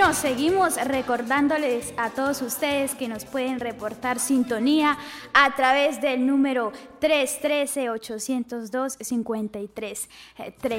Bueno, seguimos recordándoles a todos ustedes que nos pueden reportar sintonía a través del número 313-802-5330.